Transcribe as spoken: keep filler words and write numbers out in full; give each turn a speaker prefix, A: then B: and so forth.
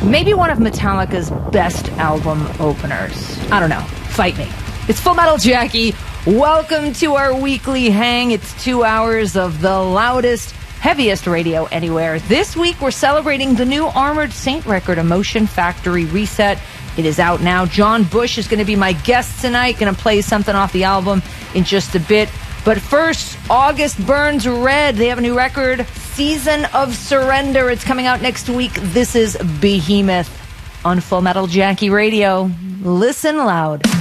A: maybe one of Metallica's best album openers. I don't know. Fight me. It's Full Metal Jackie. Welcome to our weekly hang. It's two hours of the loudest, heaviest radio anywhere. This week, we're celebrating the new Armored Saint record, Emotion Factory Reset. It is out now. John Bush is going to be my guest tonight. Going to play something off the album in just a bit. But first, August Burns Red. They have a new record, Season of Surrender. It's coming out next week. This is Behemoth on Full Metal Jackie Radio. Listen loud.